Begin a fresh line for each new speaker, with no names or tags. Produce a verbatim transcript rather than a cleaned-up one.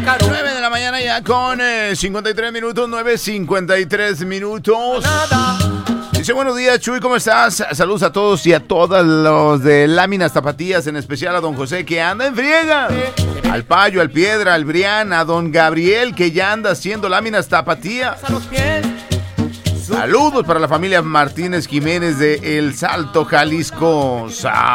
nueve de la mañana ya con eh, cincuenta y tres minutos, nueve cincuenta y tres minutos. Dice, buenos días, Chuy, ¿cómo estás? Saludos a todos y a todas los de Láminas Tapatías, en especial a don José, que anda en friega. Al Payo, al Piedra, al Brián, a don Gabriel, que ya anda haciendo láminas tapatías. Saludos para la familia Martínez Jiménez de El Salto, Jalisco.